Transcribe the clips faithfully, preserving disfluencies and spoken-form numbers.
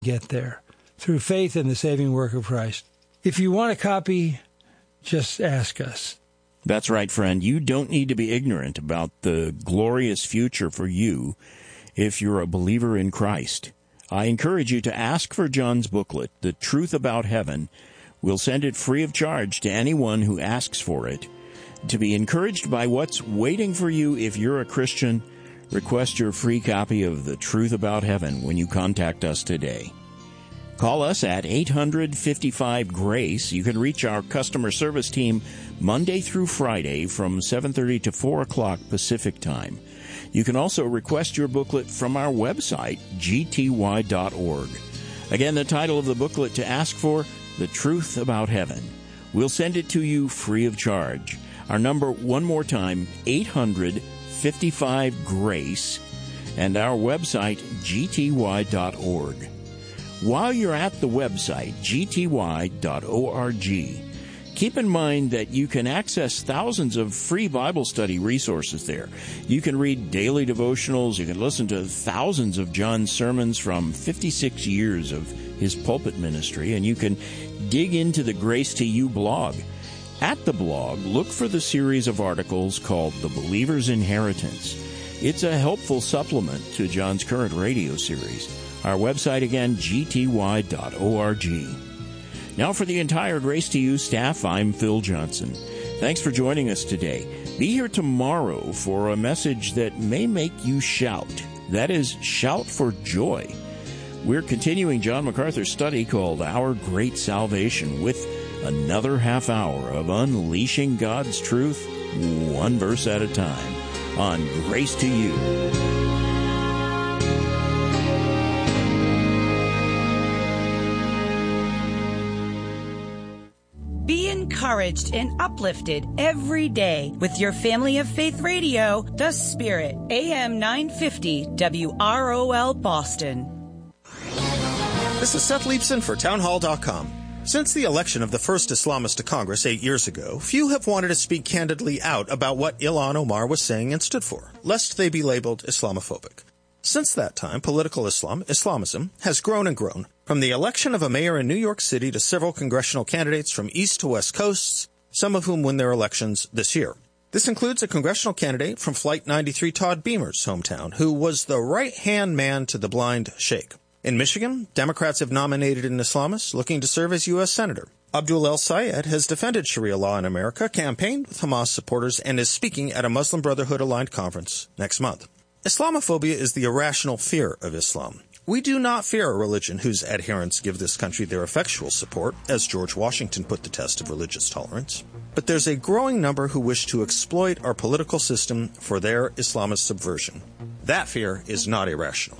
get there through faith in the saving work of Christ. If you want a copy, just ask us. That's right, friend. You don't need to be ignorant about the glorious future for you if you're a believer in Christ. I encourage you to ask for John's booklet, The Truth About Heaven. We'll send it free of charge to anyone who asks for it. To be encouraged by what's waiting for you if you're a Christian, request your free copy of The Truth About Heaven when you contact us today. Call us at eight hundred, fifty-five, GRACE. You can reach our customer service team Monday through Friday from seven thirty to four o'clock Pacific Time. You can also request your booklet from our website, g t y dot org. Again, the title of the booklet to ask for, The Truth About Heaven. We'll send it to you free of charge. Our number, one more time, eight hundred, fifty-five, GRACE, and our website, g t y dot org. While you're at the website, g t y dot org, keep in mind that you can access thousands of free Bible study resources there. You can read daily devotionals. You can listen to thousands of John's sermons from fifty-six years of his pulpit ministry, and you can dig into the Grace to You blog. At the blog, look for the series of articles called The Believer's Inheritance. It's a helpful supplement to John's current radio series. Our website again, g t y dot org. Now for the entire Grace to You staff, I'm Phil Johnson. Thanks for joining us today. Be here tomorrow for a message that may make you shout. That is, shout for joy. We're continuing John MacArthur's study called Our Great Salvation with another half hour of unleashing God's truth, one verse at a time, on Grace to You. Encouraged and uplifted every day with your Family of Faith Radio, The Spirit, A M nine fifty W R O L Boston. This is Seth Leibson for townhall dot com. Since the election of the first Islamist to Congress eight years ago, few have wanted to speak candidly out about what Ilhan Omar was saying and stood for, lest they be labeled Islamophobic. Since that time, political Islam, Islamism, has grown and grown, from the election of a mayor in New York City to several congressional candidates from east to west coasts, some of whom win their elections this year. This includes a congressional candidate from Flight ninety-three, Todd Beamer's hometown, who was the right-hand man to the blind sheikh. In Michigan, Democrats have nominated an Islamist looking to serve as U S Senator. Abdul El Sayed has defended Sharia law in America, campaigned with Hamas supporters, and is speaking at a Muslim Brotherhood-aligned conference next month. Islamophobia is the irrational fear of Islam. We do not fear a religion whose adherents give this country their effectual support, as George Washington put the test of religious tolerance. But there's a growing number who wish to exploit our political system for their Islamist subversion. That fear is not irrational.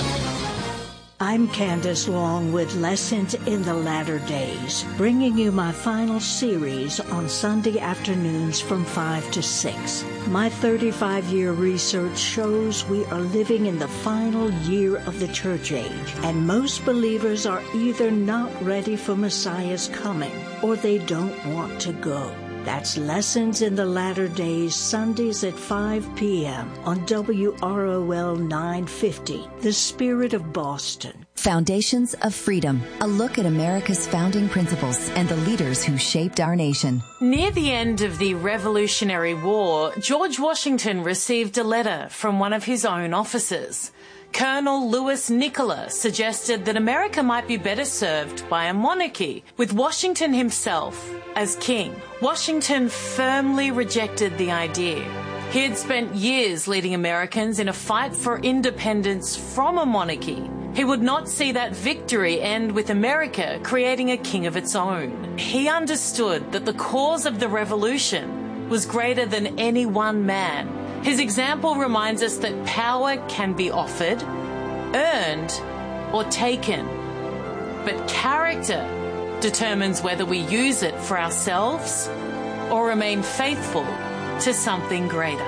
I'm Candace Long with Lessons in the Latter Days, bringing you my final series on Sunday afternoons from five to six. My thirty-five-year research shows we are living in the final year of the church age, and most believers are either not ready for Messiah's coming or they don't want to go. That's Lessons in the Latter Days, Sundays at five p.m. on W R O L nine fifty, The Spirit of Boston. Foundations of Freedom, a look at America's founding principles and the leaders who shaped our nation. Near the end of the Revolutionary War, George Washington received a letter from one of his own officers. Colonel Louis Nicola suggested that America might be better served by a monarchy, with Washington himself as king. Washington firmly rejected the idea. He had spent years leading Americans in a fight for independence from a monarchy. He would not see that victory end with America creating a king of its own. He understood that the cause of the revolution was greater than any one man. His example reminds us that power can be offered, earned, or taken. But character determines whether we use it for ourselves or remain faithful to something greater.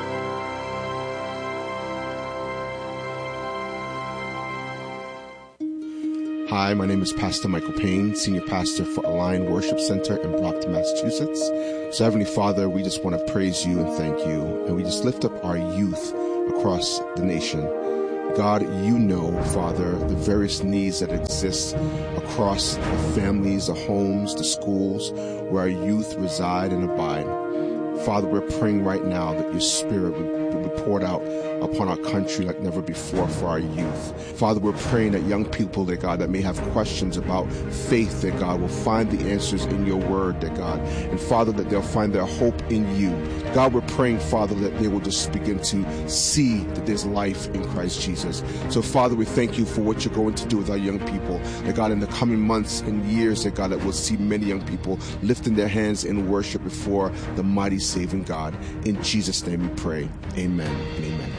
Hi, my name is Pastor Michael Payne, Senior Pastor for Align Worship Center in Brockton, Massachusetts. So Heavenly Father, we just want to praise you and thank you. And we just lift up our youth across the nation. God, you know, Father, the various needs that exist across the families, the homes, the schools where our youth reside and abide. Father, we're praying right now that your Spirit would be poured out upon our country like never before for our youth. Father, we're praying that young people, that God, that may have questions about faith, that God will find the answers in your word, that God, and Father, that they'll find their hope in you. God, we're praying, Father, that they will just begin to see that there's life in Christ Jesus. So, Father, we thank you for what you're going to do with our young people, that God, in the coming months and years, that God, that we'll see many young people lifting their hands in worship before the mighty saving God. In Jesus' name we pray. Amen and amen.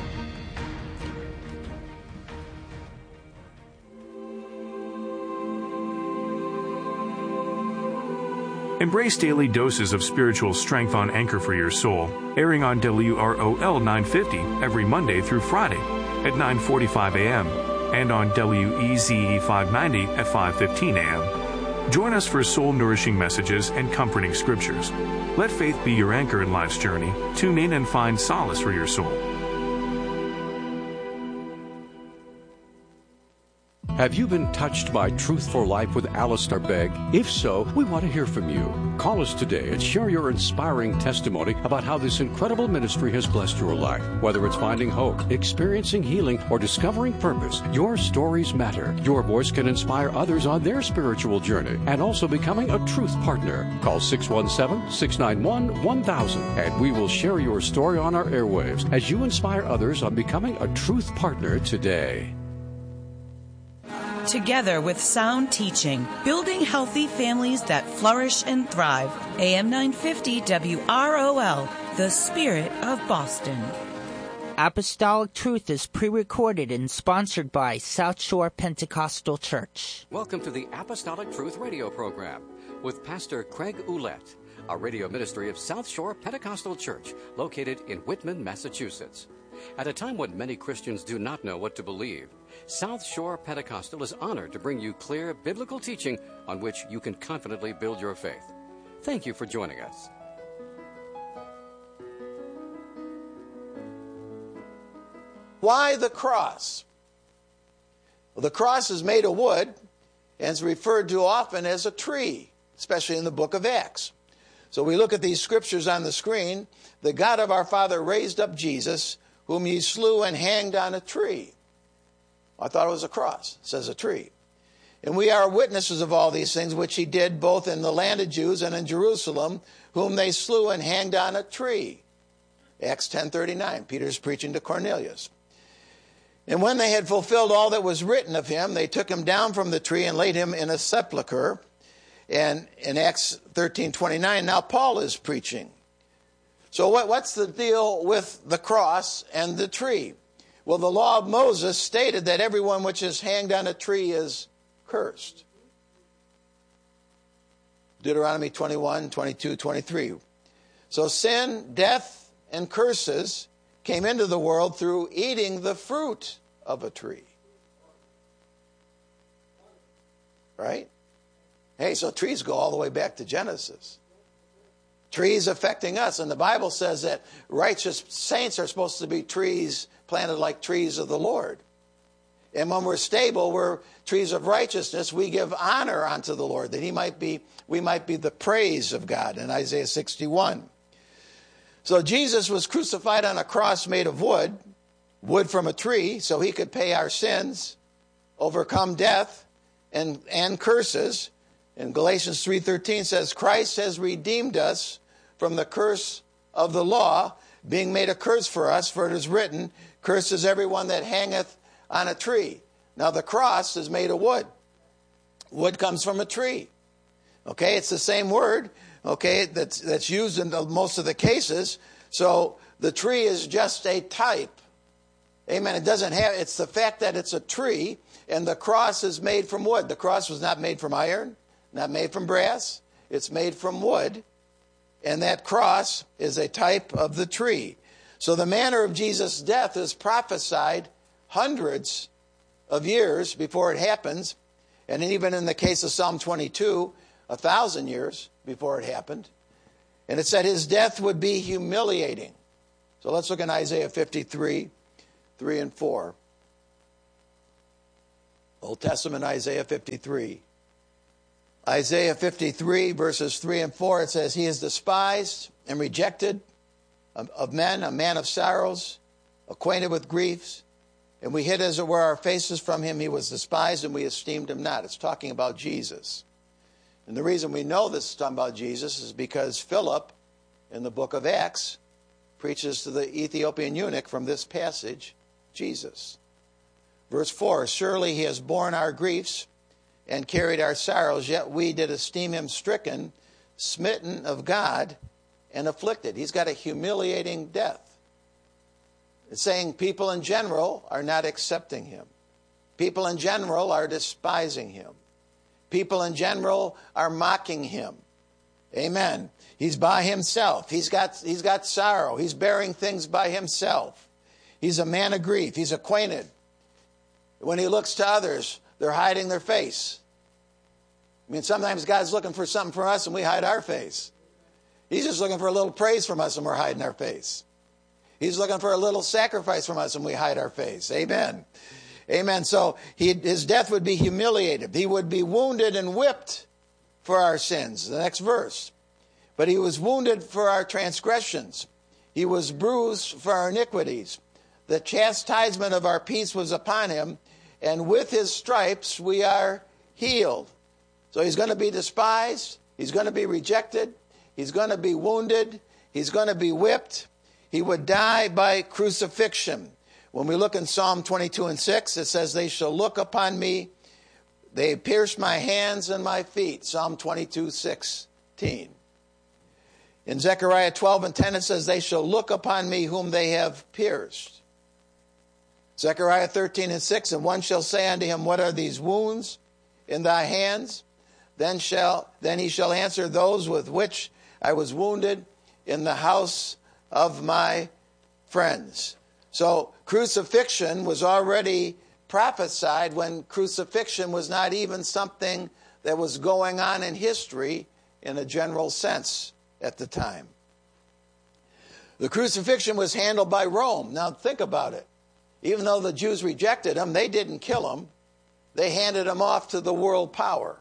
Embrace daily doses of spiritual strength on Anchor for Your Soul, airing on W R O L nine fifty every Monday through Friday at nine forty-five a.m. and on W E Z E five ninety at five fifteen a.m. Join us for soul-nourishing messages and comforting scriptures. Let faith be your anchor in life's journey. Tune in and find solace for your soul. Have you been touched by Truth for Life with Alistair Begg? If so, we want to hear from you. Call us today and share your inspiring testimony about how this incredible ministry has blessed your life. Whether it's finding hope, experiencing healing, or discovering purpose, your stories matter. Your voice can inspire others on their spiritual journey and also becoming a truth partner. Call six one seven, six nine one, one thousand and we will share your story on our airwaves as you inspire others on becoming a truth partner today. Together with sound teaching, building healthy families that flourish and thrive. A M nine fifty W R O L, the Spirit of Boston. Apostolic Truth is pre-recorded and sponsored by South Shore Pentecostal Church. Welcome to the Apostolic Truth radio program with Pastor Craig Ouellette, a radio ministry of South Shore Pentecostal Church located in Whitman, Massachusetts. At a time when many Christians do not know what to believe, South Shore Pentecostal is honored to bring you clear biblical teaching on which you can confidently build your faith. Thank you for joining us. Why the cross? Well, the cross is made of wood and is referred to often as a tree, especially in the book of Acts. So we look at these scriptures on the screen. The God of our Father raised up Jesus, whom ye slew and hanged on a tree. I thought it was a cross. It says a tree. And we are witnesses of all these things which he did both in the land of Jews and in Jerusalem, whom they slew and hanged on a tree. Acts ten thirty-nine. Peter's preaching to Cornelius. And when they had fulfilled all that was written of him, they took him down from the tree and laid him in a sepulchre. And in Acts thirteen twenty-nine, now Paul is preaching. So what, what's the deal with the cross and the tree? Well, the law of Moses stated that everyone which is hanged on a tree is cursed. Deuteronomy twenty-one, twenty-two, twenty-three. So sin, death, and curses came into the world through eating the fruit of a tree. Right? Hey, so trees go all the way back to Genesis. Trees affecting us. And the Bible says that righteous saints are supposed to be trees planted like trees of the Lord. And when we're stable, we're trees of righteousness. We give honor unto the Lord, that he might be, we might be the praise of God in Isaiah sixty-one. So Jesus was crucified on a cross made of wood, wood from a tree, so he could pay our sins, overcome death and, and curses. And Galatians three thirteen says, Christ has redeemed us from the curse of the law, being made a curse for us, for it is written, cursed is everyone that hangeth on a tree. Now the cross is made of wood. Wood comes from a tree. Okay, it's the same word, okay, that's, that's used in the, most of the cases. So the tree is just a type. Amen. It doesn't have, it's the fact that it's a tree, and the cross is made from wood. The cross was not made from iron, not made from brass. It's made from wood. And that cross is a type of the tree. So the manner of Jesus' death is prophesied hundreds of years before it happens. And even in the case of Psalm twenty-two, a thousand years before it happened. And it said his death would be humiliating. So let's look at Isaiah fifty-three, three and four. Old Testament, Isaiah fifty-three. Isaiah fifty-three, verses three and four, it says, He is despised and rejected of, of men, a man of sorrows, acquainted with griefs. And we hid, as it were, our faces from him. He was despised, and we esteemed him not. It's talking about Jesus. And the reason we know this is talking about Jesus is because Philip, in the book of Acts, preaches to the Ethiopian eunuch from this passage, Jesus. Verse four, Surely he has borne our griefs and carried our sorrows, yet we did esteem him stricken, smitten of God, and afflicted. He's got a humiliating death. It's saying people in general are not accepting him. People in general are despising him. People in general are mocking him. Amen. He's by himself. He's got, he's got sorrow. He's bearing things by himself. He's a man of grief. He's acquainted. When he looks to others, they're hiding their face. I mean, sometimes God's looking for something from us and we hide our face. He's just looking for a little praise from us and we're hiding our face. He's looking for a little sacrifice from us and we hide our face. Amen. Amen. So he, his death would be humiliated. He would be wounded and whipped for our sins. The next verse. But he was wounded for our transgressions. He was bruised for our iniquities. The chastisement of our peace was upon him, and with his stripes we are healed. So he's going to be despised. He's going to be rejected. He's going to be wounded. He's going to be whipped. He would die by crucifixion. When we look in Psalm twenty-two and six, it says, They shall look upon me. They pierced my hands and my feet. Psalm twenty-two, sixteen. In Zechariah twelve and ten, it says, They shall look upon me whom they have pierced. Zechariah thirteen and six, And one shall say unto him, What are these wounds in thy hands? Then shall then he shall answer, Those with which I was wounded in the house of my friends. So crucifixion was already prophesied when crucifixion was not even something that was going on in history in a general sense at the time. The crucifixion was handled by Rome. Now think about it. Even though the Jews rejected him, they didn't kill him. They handed him off to the world power,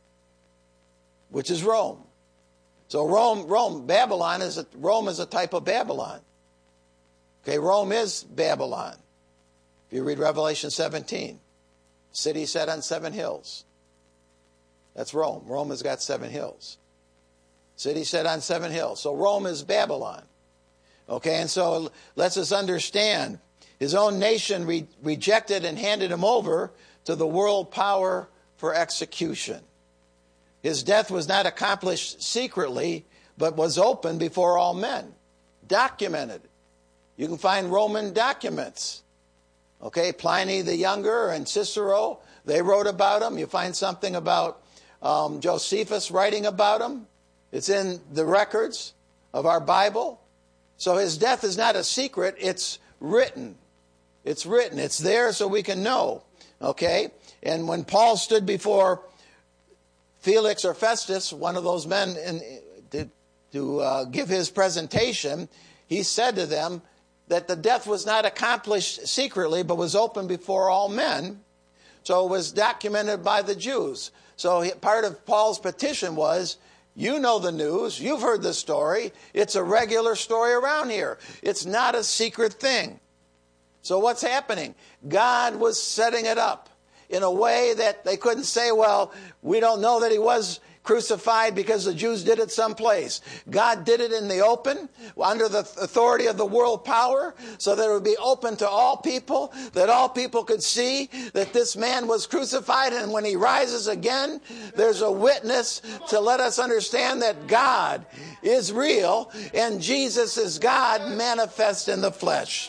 which is Rome. So Rome, Rome, Babylon is a, Rome is a type of Babylon. Okay, Rome is Babylon. If you read Revelation seventeen, city set on seven hills. That's Rome. Rome has got seven hills. City set on seven hills. So Rome is Babylon. Okay, and so let's us understand, his own nation re- rejected and handed him over to the world power for execution. His death was not accomplished secretly, but was open before all men. Documented. You can find Roman documents. Okay, Pliny the Younger and Cicero, they wrote about him. You find something about um, Josephus writing about him. It's in the records of our Bible. So his death is not a secret. It's written. It's written. It's there so we can know. Okay? And when Paul stood before Felix or Festus, one of those men, in, to, to uh, give his presentation, he said to them that the death was not accomplished secretly, but was open before all men. So it was documented by the Jews. So he, part of Paul's petition was, you know the news, you've heard the story, it's a regular story around here. It's not a secret thing. So what's happening? God was setting it up in a way that they couldn't say, well, we don't know that he was crucified because the Jews did it someplace. God did it in the open, under the authority of the world power, so that it would be open to all people, that all people could see that this man was crucified, and when he rises again, there's a witness to let us understand that God is real, and Jesus is God manifest in the flesh.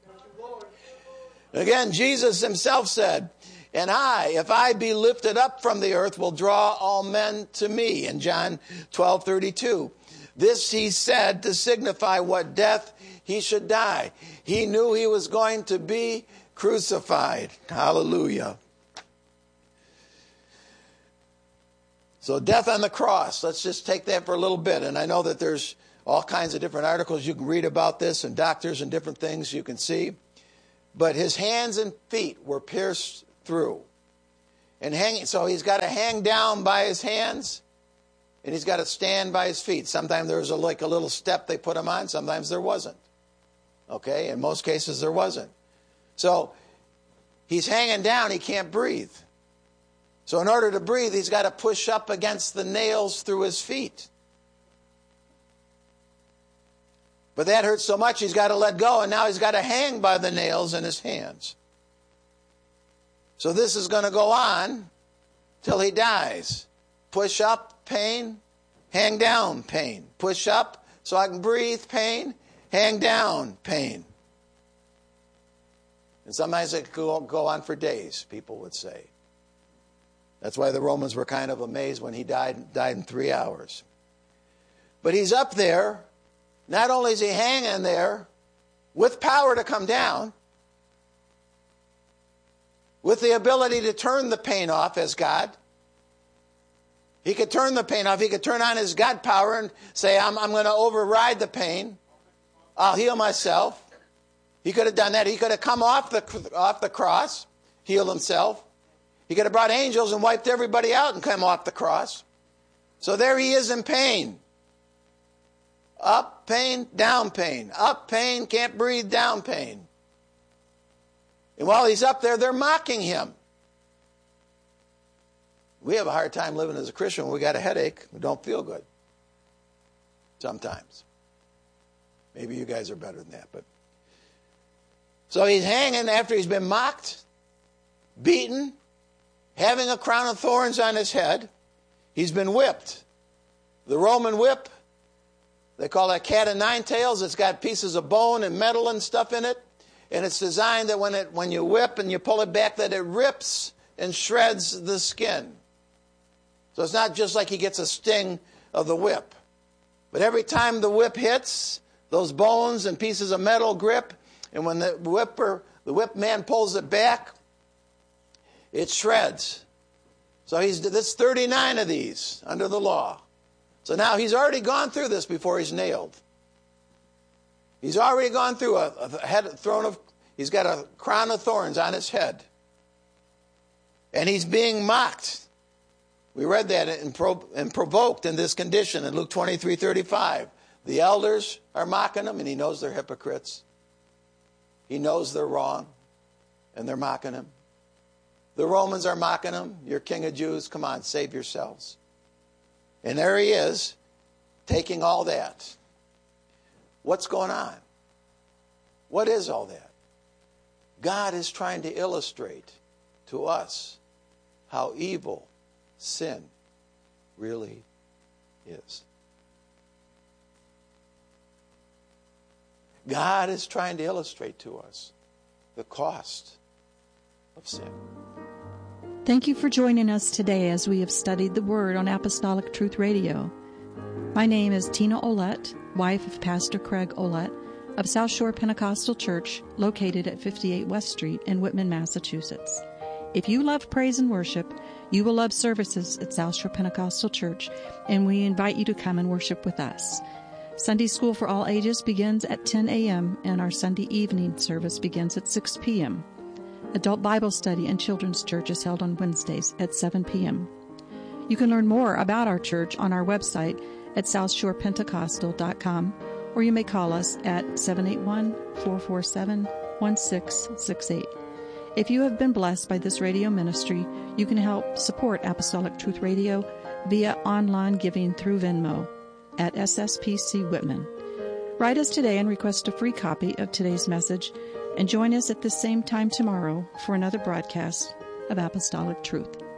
Again, Jesus himself said, and I, if I be lifted up from the earth, will draw all men to me. In John twelve thirty-two. This he said to signify what death he should die. He knew he was going to be crucified. Hallelujah. So death on the cross. Let's just take that for a little bit. And I know that there's all kinds of different articles you can read about this, and doctors and different things you can see. But his hands and feet were pierced through. And hanging, so he's got to hang down by his hands, and he's got to stand by his feet. Sometimes there was a, like a little step they put him on. Sometimes there wasn't. Okay? In most cases, there wasn't. So he's hanging down. He can't breathe. So in order to breathe, he's got to push up against the nails through his feet. But that hurts so much, he's got to let go, and now he's got to hang by the nails in his hands. So this is going to go on till he dies. Push up, pain. Hang down, pain. Push up so I can breathe, pain. Hang down, pain. And sometimes it could go on for days, people would say. That's why the Romans were kind of amazed when he died, died in three hours. But he's up there. Not only is he hanging there with power to come down, with the ability to turn the pain off as God. He could turn the pain off. He could turn on his God power and say, I'm, I'm going to override the pain. I'll heal myself. He could have done that. He could have come off the, off the cross, healed himself. He could have brought angels and wiped everybody out and come off the cross. So there he is in pain. Up pain, down pain. Up pain, can't breathe, down pain. And while he's up there, they're mocking him. We have a hard time living as a Christian when we got a headache. We don't feel good. Sometimes. Maybe you guys are better than that. But so he's hanging after he's been mocked, beaten, having a crown of thorns on his head. He's been whipped. The Roman whip, they call that cat o' nine tails. It's got pieces of bone and metal and stuff in it. And it's designed that when it when you whip and you pull it back, that it rips and shreds the skin. So it's not just like he gets a sting of the whip. But every time the whip hits, those bones and pieces of metal grip, and when the whipper, the whip man pulls it back, it shreds. So he's this thirty-nine of these under the law. So now he's already gone through this before he's nailed. He's already gone through a, a head throne of, he's got a crown of thorns on his head. And he's being mocked. We read that and, pro, and provoked in this condition in Luke twenty-three thirty-five. The elders are mocking him, and he knows they're hypocrites. He knows they're wrong, and they're mocking him. The Romans are mocking him. You're king of Jews. Come on, save yourselves. And there he is, taking all that. What's going on? What is all that? God is trying to illustrate to us how evil sin really is. God is trying to illustrate to us the cost of sin. Thank you for joining us today as we have studied the Word on Apostolic Truth Radio. My name is Tina Olette, wife of Pastor Craig Olette of South Shore Pentecostal Church, located at fifty-eight West Street in Whitman, Massachusetts. If you love praise and worship, you will love services at South Shore Pentecostal Church, and we invite you to come and worship with us. Sunday School for all ages begins at ten a.m., and our Sunday evening service begins at six p.m. Adult Bible Study and Children's Church is held on Wednesdays at seven p.m. You can learn more about our church on our website at south shore pentecostal dot com, or you may call us at seven eight one, four four seven, one six six eight. If you have been blessed by this radio ministry, you can help support Apostolic Truth Radio via online giving through Venmo at S S P C Whitman. Write us today and request a free copy of today's message, and join us at the same time tomorrow for another broadcast of Apostolic Truth.